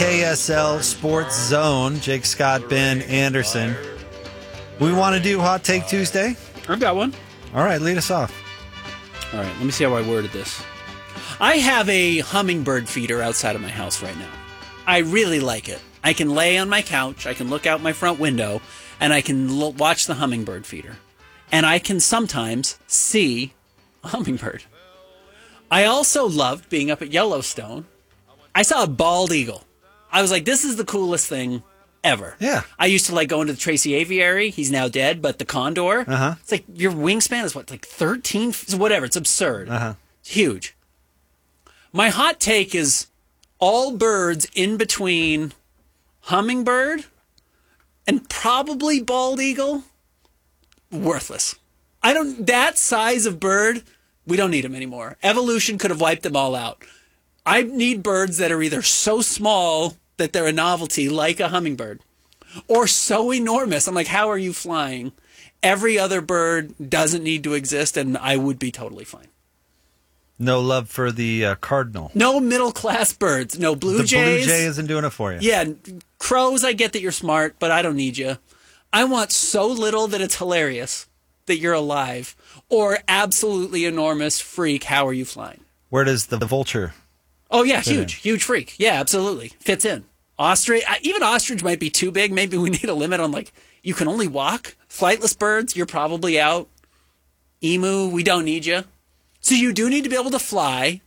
KSL Sports Zone. Jake Scott, Ben Anderson. We want to do Hot Take Tuesday? I've got one. All right, lead us off. All right, let me see how I worded this. I have a hummingbird feeder outside of my house right now. I really like it. I can lay on my couch, I can look out my front window, and I can watch the hummingbird feeder. And I can sometimes see a hummingbird. I also loved being up at Yellowstone. I saw a bald eagle. I was like, this is the coolest thing ever. Yeah. I used to like going to the Tracy Aviary. He's now dead, but the condor. Uh-huh. It's like your wingspan is what, like 13? Whatever. It's absurd. Uh-huh. It's huge. My hot take is all birds in between hummingbird and probably bald eagle, worthless. That size of bird, we don't need them anymore. Evolution could have wiped them all out. I need birds that are either so small that they're a novelty, like a hummingbird, or so enormous. I'm like, how are you flying? Every other bird doesn't need to exist, and I would be totally fine. No love for the cardinal. No middle-class birds. No blue jays. The blue jay isn't doing it for you. Yeah, crows, I get that you're smart, but I don't need you. I want so little that it's hilarious that you're alive, or absolutely enormous freak, how are you flying? Where does the vulture? Oh, yeah, huge freak. Yeah, absolutely. Fits in. Ostrich, even ostrich might be too big. Maybe we need a limit on, like, you can only walk. Flightless birds, you're probably out. Emu, we don't need you. So you do need to be able to fly.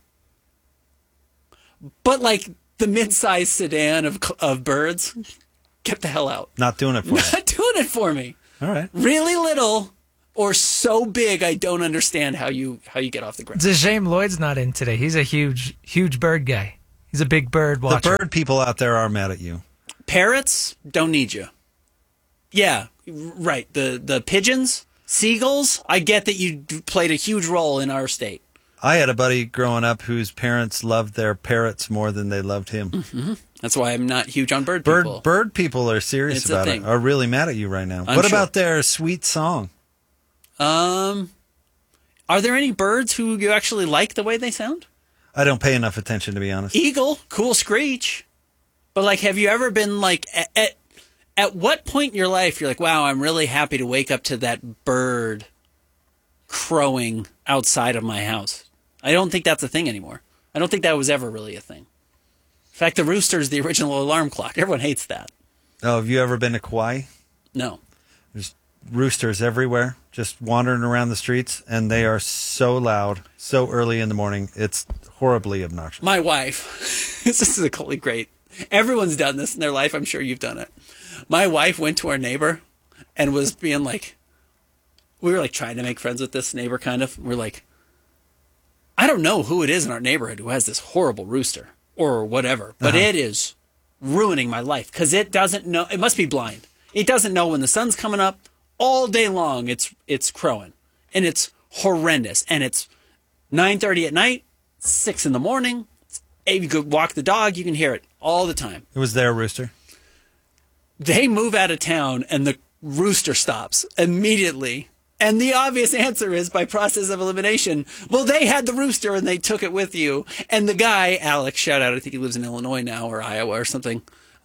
But, like, the mid-sized sedan of birds, get the hell out. Not doing it for you. Not doing it for me. All right. Really little or so big I don't understand how you get off the ground. It's a shame Lloyd's not in today. He's a huge bird guy. He's a big bird watcher. The bird people out there are mad at you. Parrots don't need you. Yeah, right. The pigeons, seagulls, I get that you played a huge role in our state. I had a buddy growing up whose parents loved their parrots more than they loved him. Mm-hmm. That's why I'm not huge on bird people. Bird people are serious about it, are really mad at you right now. What about their sweet song? Are there any birds who you actually like the way they sound? I don't pay enough attention, to be honest. Eagle, cool screech. But, like, have you ever been, like, at what point in your life you're like, wow, I'm really happy to wake up to that bird crowing outside of my house? I don't think that's a thing anymore. I don't think that was ever really a thing. In fact, the rooster is the original alarm clock. Everyone hates that. Oh, have you ever been to Kauai? No. There's roosters everywhere, just wandering around the streets, and they are so loud, so early in the morning. It's horribly obnoxious. My wife, this is a totally great. Everyone's done this in their life. I'm sure you've done it. My wife went to our neighbor and was being like, we were like trying to make friends with this neighbor, kind of. We're like, I don't know who it is in our neighborhood who has this horrible rooster or whatever, but it is ruining my life because it doesn't know. It must be blind. It doesn't know when the sun's coming up. All day long, it's crowing, and it's horrendous. And it's 9:30 at night, 6 in the morning. If you could walk the dog, you can hear it all the time. It was their rooster. They move out of town, and the rooster stops immediately. And the obvious answer is, by process of elimination, well, they had the rooster, and they took it with you. And the guy, Alex, shout out, I think he lives in Illinois now or Iowa or something,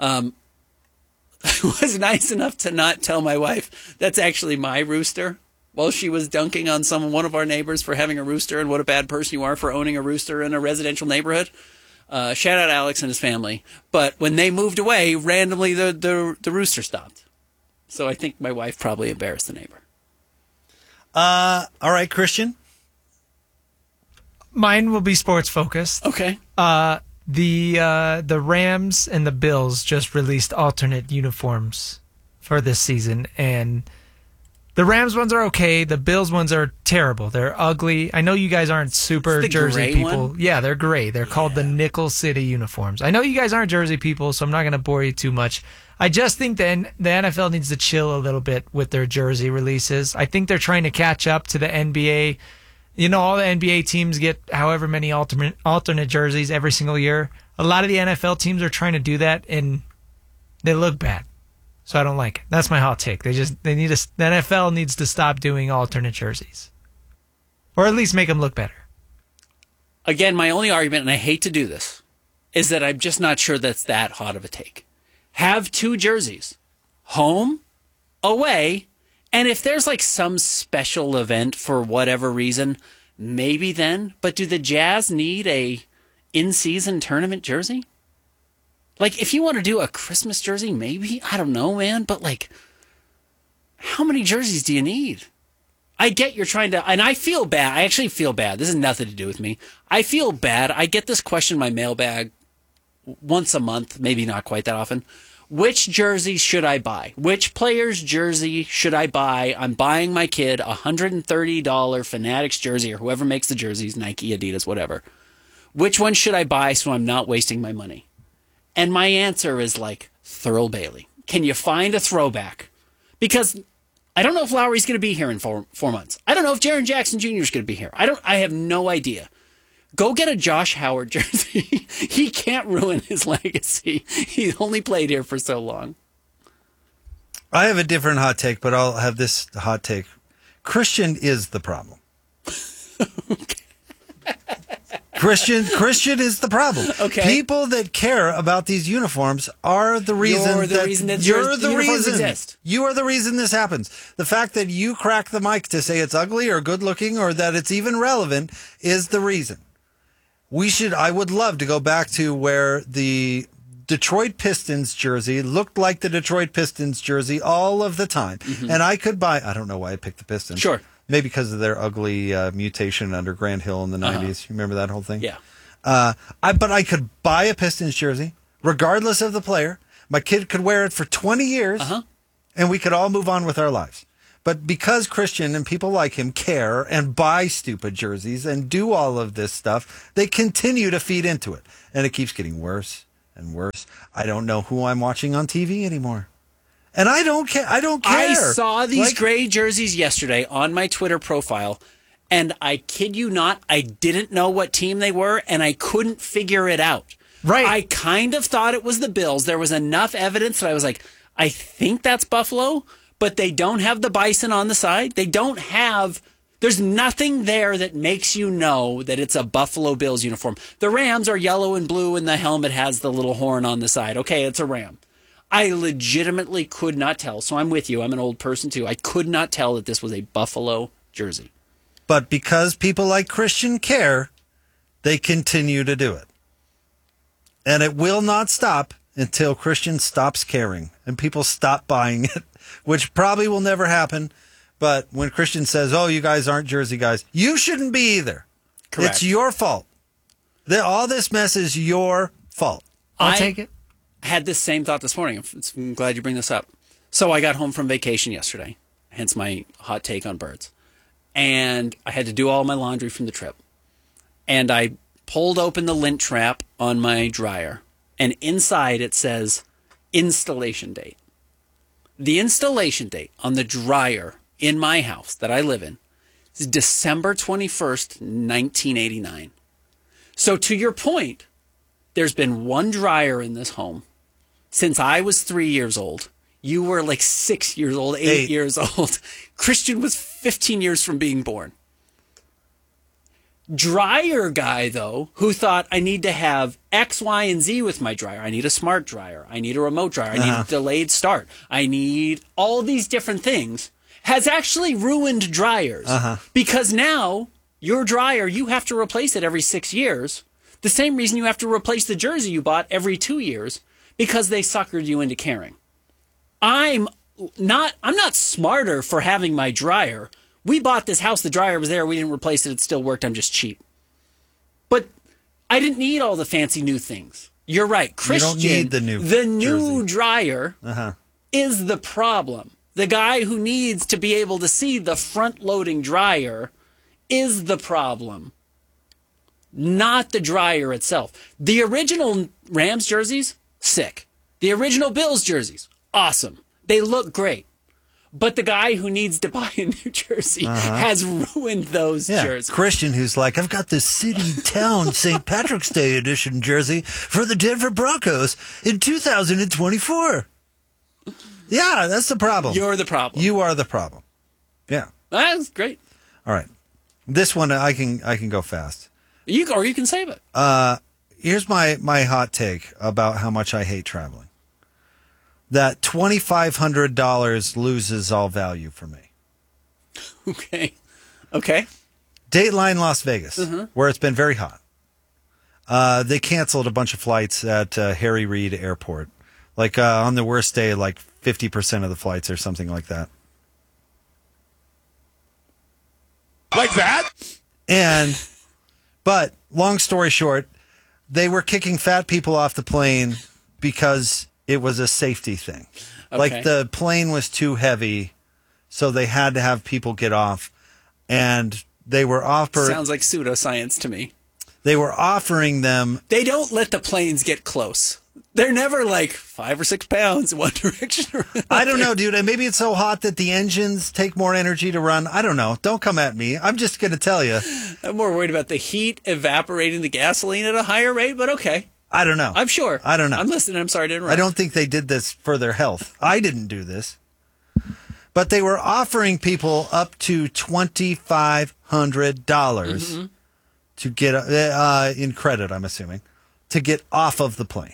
was nice enough to not tell my wife that's actually my rooster while she was dunking on one of our neighbors for having a rooster and what a bad person you are for owning a rooster in a residential neighborhood. Shout out Alex and his family. But when they moved away, randomly the rooster stopped. So I think my wife probably embarrassed the neighbor. All right, Christian. Mine will be sports focused. Okay. The Rams and the Bills just released alternate uniforms for this season, and the Rams ones are okay. The Bills ones are terrible. They're ugly. I know you guys aren't super Jersey people. One? Yeah, they're gray. They're called the Nickel City uniforms. I know you guys aren't Jersey people, so I'm not going to bore you too much. I just think the NFL needs to chill a little bit with their jersey releases. I think they're trying to catch up to the NBA. You know, all the NBA teams get however many alternate jerseys every single year. A lot of the NFL teams are trying to do that, and they look bad. So I don't like it. That's my hot take. The NFL needs to stop doing alternate jerseys, or at least make them look better. Again, my only argument, and I hate to do this, is that I'm just not sure that's that hot of a take. Have two jerseys, home, away, and if there's like some special event for whatever reason, maybe then. But do the Jazz need a in-season tournament jersey? Like, if you want to do a Christmas jersey, maybe. I don't know, man. But, like, how many jerseys do you need? I get you're trying to, and I feel bad. I actually feel bad. This has nothing to do with me. I feel bad. I get this question in my mailbag once a month, maybe not quite that often. Which jersey should I buy? Which player's jersey should I buy? I'm buying my kid a $130 Fanatics jersey, or whoever makes the jerseys, Nike, Adidas, whatever. Which one should I buy so I'm not wasting my money? And my answer is like Thurl Bailey. Can you find a throwback? Because I don't know if Lowry's going to be here in 4 months. I don't know if Jaren Jackson Jr. is going to be here. I have no idea. Go get a Josh Howard jersey. He can't ruin his legacy. He only played here for so long. I have a different hot take, but I'll have this hot take. Christian is the problem. Christian is the problem. Okay. People that care about these uniforms are the reason You're the reason that uniforms exist. You are the reason this happens. The fact that you crack the mic to say it's ugly or good looking or that it's even relevant is the reason. I would love to go back to where the Detroit Pistons jersey looked like the Detroit Pistons jersey all of the time. Mm-hmm. And I could buy, I don't know why I picked the Pistons. Sure. Maybe because of their ugly mutation under Grant Hill in the 90s. You remember that whole thing? Yeah. But I could buy a Pistons jersey, regardless of the player. My kid could wear it for 20 years, and we could all move on with our lives. But because Christian and people like him care and buy stupid jerseys and do all of this stuff, they continue to feed into it. And it keeps getting worse and worse. I don't know who I'm watching on TV anymore. And I don't care. I saw these gray jerseys yesterday on my Twitter profile, and I kid you not, I didn't know what team they were, and I couldn't figure it out. Right. I kind of thought it was the Bills. There was enough evidence that I was like, I think that's Buffalo, but they don't have the bison on the side. There's nothing there that makes you know that it's a Buffalo Bills uniform. The Rams are yellow and blue, and the helmet has the little horn on the side. Okay, it's a Ram. I legitimately could not tell. So I'm with you. I'm an old person too. I could not tell that this was a Buffalo jersey. But because people like Christian care, they continue to do it. And it will not stop until Christian stops caring and people stop buying it, which probably will never happen. But when Christian says, oh, you guys aren't jersey guys, you shouldn't be either. Correct. It's your fault. All this mess is your fault. I'll take it. Had this same thought this morning. I'm glad you bring this up. So I got home from vacation yesterday, hence my hot take on birds. And I had to do all my laundry from the trip. And I pulled open the lint trap on my dryer. And inside it says installation date. The installation date on the dryer in my house that I live in is December 21st, 1989. So to your point, there's been one dryer in this home since I was 3 years old. You were like 6 years old, 8 years old. Christian was 15 years from being born. Dryer guy, though, who thought I need to have X, Y, and Z with my dryer. I need a smart dryer. I need a remote dryer. I need a delayed start. I need all these different things, has actually ruined dryers. Because now your dryer, you have to replace it every 6 years. The same reason you have to replace the jersey you bought every 2 years, because they suckered you into caring. I'm not smarter for having my dryer. We bought this house, the dryer was there, we didn't replace it, it still worked, I'm just cheap. But I didn't need all the fancy new things. You're right, Christian, you don't need the new dryer is the problem. The guy who needs to be able to see the front-loading dryer is the problem. Not the dryer itself. The original Rams jerseys, sick. The original Bills jerseys, awesome. They look great. But the guy who needs to buy a new jersey has ruined those jerseys. Christian, who's like, I've got the City Town St. Patrick's Day edition jersey for the Denver Broncos in 2024. Yeah, that's the problem. You're the problem. You are the problem. Yeah. That's great. All right. This one, I can go fast. You can save it. Here's my hot take about how much I hate traveling. That $2,500 loses all value for me. Okay. Dateline Las Vegas, where it's been very hot. They canceled a bunch of flights at Harry Reid Airport. Like on the worst day, like 50% of the flights or something like that. Like that? But long story short, they were kicking fat people off the plane because it was a safety thing. Okay. Like the plane was too heavy, so they had to have people get off. And they were Sounds like pseudoscience to me. They were offering them. They don't let the planes get close. They're never like 5 or 6 pounds in one direction. I don't know, dude. And maybe it's so hot that the engines take more energy to run. I don't know. Don't come at me. I'm just going to tell you. I'm more worried about the heat evaporating the gasoline at a higher rate, but okay. I don't know. I'm sure. I don't know. I'm listening. I'm sorry to interrupt. I don't think they did this for their health. I didn't do this. But they were offering people up to $2,500 to get in credit, I'm assuming, to get off of the plane.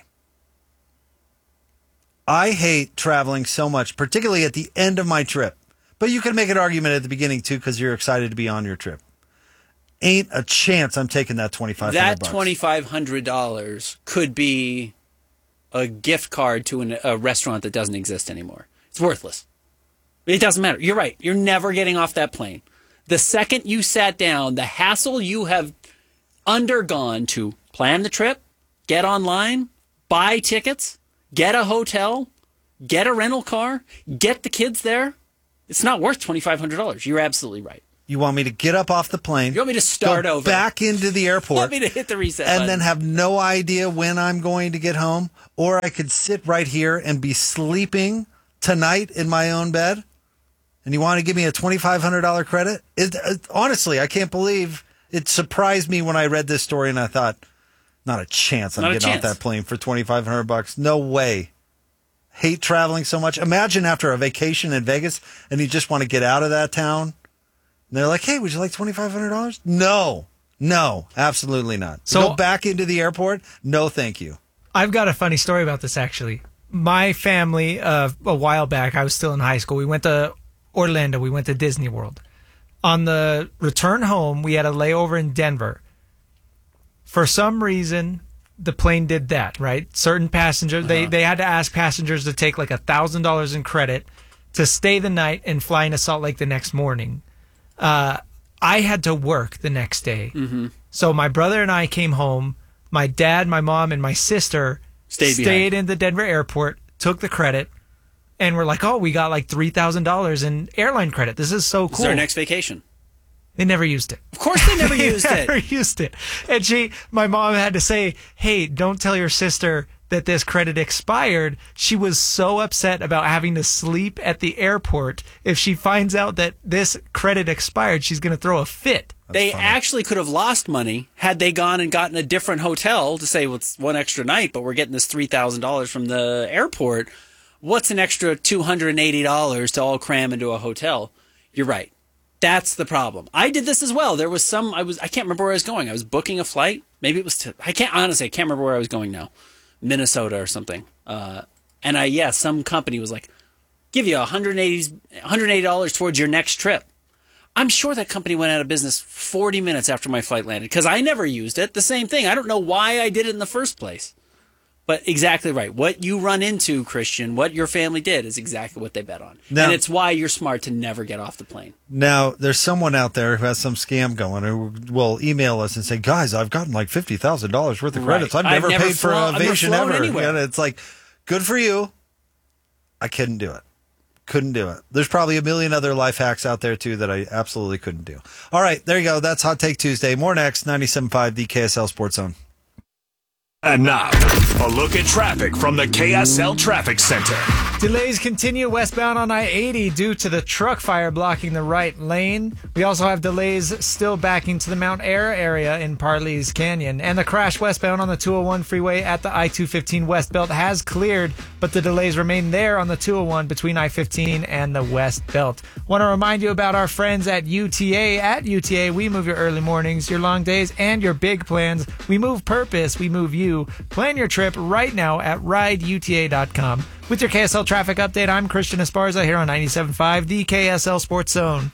I hate traveling so much, particularly at the end of my trip. But you can make an argument at the beginning, too, because you're excited to be on your trip. Ain't a chance I'm taking that $2,500. That $2,500 could be a gift card to a restaurant that doesn't exist anymore. It's worthless. It doesn't matter. You're right. You're never getting off that plane. The second you sat down, the hassle you have undergone to plan the trip, get online, buy tickets, get a hotel, get a rental car, get the kids there, it's not worth $2,500. You're absolutely right. You want me to get up off the plane? You want me to start go over? Back into the airport? You want me to hit the reset and button? then have no idea when I'm going to get home? Or I could sit right here and be sleeping tonight in my own bed? And you want to give me a $2,500 credit? Honestly, I can't believe it surprised me when I read this story and I thought, not a chance I'm getting off that plane for $2,500. No way. Hate traveling so much. Imagine after a vacation in Vegas and you just want to get out of that town. And they're like, hey, would you like $2,500? No, absolutely not. So go back into the airport? No, thank you. I've got a funny story about this, actually. My family, a while back, I was still in high school. We went to Orlando. We went to Disney World. On the return home, we had a layover in Denver. For some reason, the plane did that, right? Certain passengers, they had to ask passengers to take like $1,000 in credit to stay the night and fly into Salt Lake the next morning. I had to work the next day. Mm-hmm. So my brother and I came home. My dad, my mom, and my sister stayed in the Denver airport, took the credit, and we're like, oh, we got like $3,000 in airline credit. This is so cool. This is our next vacation. They never used it. Of course they never used it. Never used it. And my mom had to say, hey, don't tell your sister that this credit expired. She was so upset about having to sleep at the airport. If she finds out that this credit expired, she's going to throw a fit. They actually could have lost money had they gone and gotten a different hotel to say, well, it's one extra night, but we're getting this $3,000 from the airport. What's an extra $280 to all cram into a hotel? You're right. That's the problem. I did this as well. There was I can't remember where I was going. I was booking a flight. Maybe it was I can't remember where I was going now. Minnesota or something. And some company was like, give you $180 towards your next trip. I'm sure that company went out of business 40 minutes after my flight landed because I never used it. The same thing. I don't know why I did it in the first place. But exactly right. What you run into, Christian, what your family did is exactly what they bet on. Now, and it's why you're smart to never get off the plane. Now, there's someone out there who has some scam going who will email us and say, guys, I've gotten like $50,000 worth of credits. Right. I've never paid for a vacation ever. Anywhere. And it's like, good for you. I couldn't do it. Couldn't do it. There's probably a million other life hacks out there, too, that I absolutely couldn't do. All right, there you go. That's Hot Take Tuesday. More next, 97.5, the KSL Sports Zone. And now, a look at traffic from the KSL Traffic Center. Delays continue westbound on I-80 due to the truck fire blocking the right lane. We also have delays still backing to the Mount Air area in Parley's Canyon. And the crash westbound on the 201 freeway at the I-215 West Belt has cleared, but the delays remain there on the 201 between I-15 and the West Belt. Want to remind you about our friends at UTA. At UTA, we move your early mornings, your long days, and your big plans. We move purpose, we move you. Plan your trip right now at rideuta.com. With your KSL traffic update, I'm Christian Esparza here on 97.5, the KSL Sports Zone.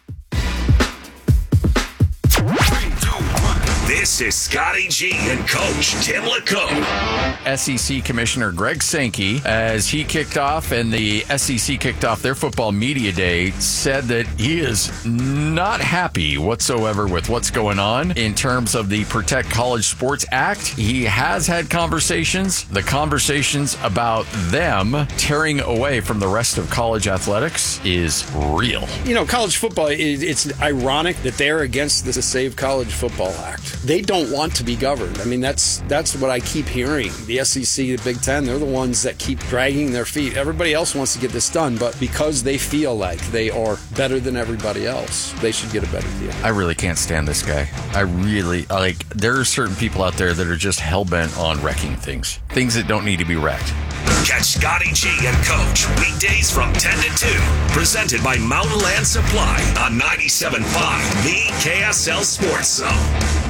This is Scotty G and Coach Tim LeCote. SEC Commissioner Greg Sankey, as he kicked off and the SEC kicked off their football media day, said that he is not happy whatsoever with what's going on in terms of the Protect College Sports Act. He has had conversations. The conversations about them tearing away from the rest of college athletics is real. You know, college football, it's ironic that they're against the Save College Football Act. They don't want to be governed. I mean, that's what I keep hearing. The SEC, the Big Ten, they're the ones that keep dragging their feet. Everybody else wants to get this done, but because they feel like they are better than everybody else, they should get a better deal. I really can't stand this guy. I really, there are certain people out there that are just hell-bent on wrecking things that don't need to be wrecked. Catch Scotty G and Coach weekdays from 10 to 2. Presented by Mountain Land Supply on 97.5, the KSL Sports Zone.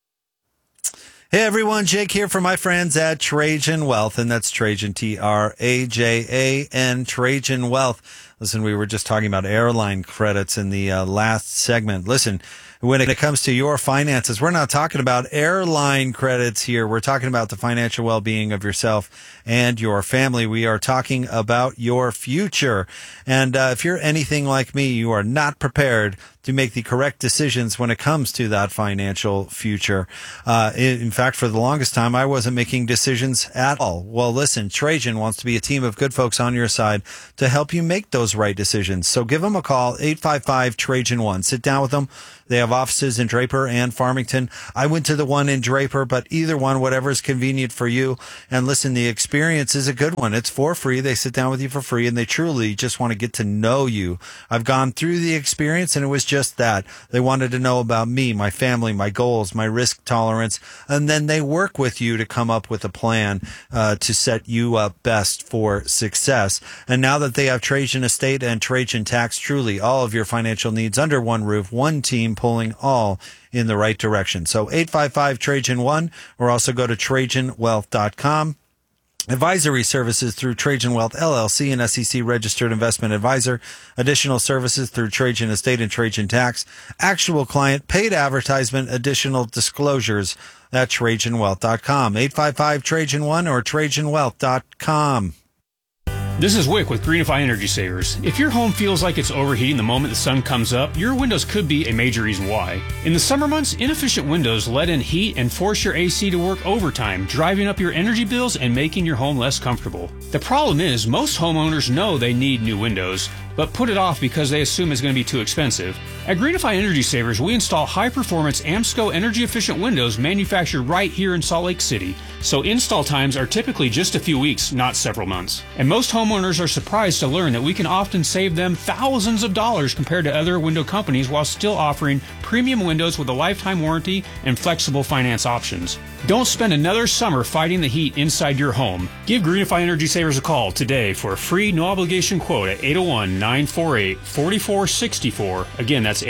Hey everyone, Jake here for my friends at Trajan Wealth, and that's Trajan, Trajan, Trajan Wealth. Listen, we were just talking about airline credits in the last segment. Listen, when it comes to your finances, we're not talking about airline credits here. We're talking about the financial well-being of yourself and your family. We are talking about your future. And if you're anything like me, you are not prepared to make the correct decisions when it comes to that financial future. In fact, for the longest time, I wasn't making decisions at all. Well, listen, Trajan wants to be a team of good folks on your side to help you make those right decisions. So give them a call, 855-TRAJAN-1. Sit down with them. They have offices in Draper and Farmington. I went to the one in Draper, but either one, whatever is convenient for you. And listen, the experience is a good one. It's for free. They sit down with you for free, and they truly just want to get to know you. I've gone through the experience, and it was just that. They wanted to know about me, my family, my goals, my risk tolerance, and then they work with you to come up with a plan to set you up best for success. And now that they have Trajan Estate and Trajan Tax, truly all of your financial needs under one roof, one team pulling all in the right direction. So 855-TRAJAN-1, or also go to TrajanWealth.com. Advisory services through Trajan Wealth LLC, an SEC registered investment advisor. Additional services through Trajan Estate and Trajan Tax. Actual client, paid advertisement, additional disclosures at TrajanWealth.com. 855-TRAJAN-1 or TrajanWealth.com. This is Wick with Greenify Energy Savers. If your home feels like it's overheating the moment the sun comes up, your windows could be a major reason why. In the summer months, inefficient windows let in heat and force your AC to work overtime, driving up your energy bills and making your home less comfortable. The problem is, most homeowners know they need new windows, but put it off because they assume it's going to be too expensive. At Greenify Energy Savers, we install high-performance AMSCO energy-efficient windows manufactured right here in Salt Lake City, so install times are typically just a few weeks, not several months. And most homeowners are surprised to learn that we can often save them thousands of dollars compared to other window companies while still offering premium windows with a lifetime warranty and flexible finance options. Don't spend another summer fighting the heat inside your home. Give Greenify Energy Savers a call today for a free no-obligation quote at 801-948-4464. Again, that's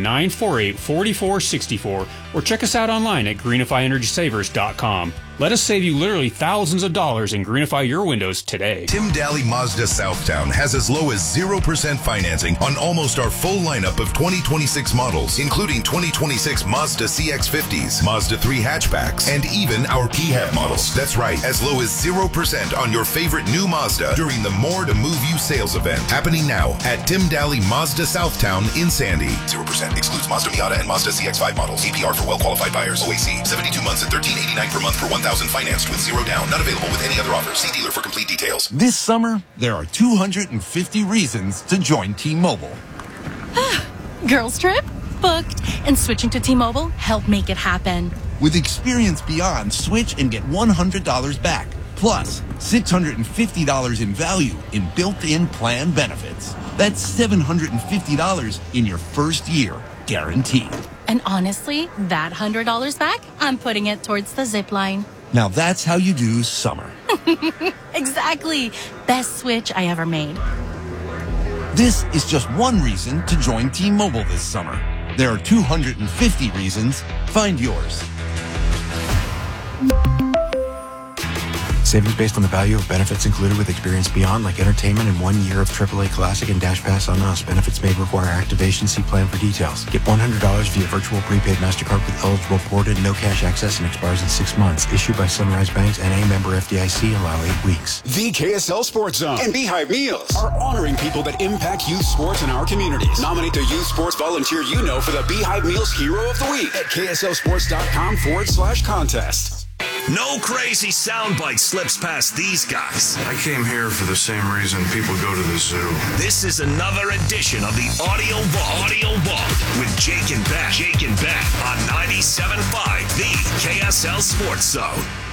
801-948-4464. Or check us out online at greenifyenergysavers.com. Let us save you literally thousands of dollars and greenify your windows today. Tim Daly Mazda Southtown has as low as 0% financing on almost our full lineup of 2026 models, including 2026 Mazda CX-50s, Mazda 3 hatchbacks, and even our PHEV models. That's right, as low as 0% on your favorite new Mazda during the More to Move You sales event, happening now at Tim Daly Mazda Southtown in Sandy. 0% excludes Mazda Miata and Mazda CX-5 models. APR for well-qualified buyers. OAC, 72 months at $13.89 per month for 1,000 financed with 0 down. Not available with any other offer. See dealer for complete details. This summer, there are 250 reasons to join T-Mobile. Girls trip? Booked. And switching to T-Mobile helped make it happen. With Experience Beyond, switch and get $100 back. Plus, $650 in value in built-in plan benefits. That's $750 in your first year, guaranteed. And honestly, that $100 back, I'm putting it towards the zip line. Now that's how you do summer. Exactly. Best switch I ever made. This is just one reason to join T-Mobile this summer. There are 250 reasons. Find yours. Savings based on the value of benefits included with Experience Beyond, like entertainment and 1 year of AAA Classic and Dash Pass on us. Benefits may require activation. See plan for details. Get $100 via virtual prepaid MasterCard with eligible ported, no cash access, and expires in 6 months. Issued by Sunrise Banks, N.A. member FDIC. Allow 8 weeks. The KSL Sports Zone and Beehive Meals are honoring people that impact youth sports in our communities. Nominate the youth sports volunteer you know for the Beehive Meals Hero of the Week at KSLSports.com/contest. No crazy soundbite slips past these guys. I came here for the same reason people go to the zoo. This is another edition of the Audio Vault with Jake and Beth. On 97.5, the KSL Sports Zone.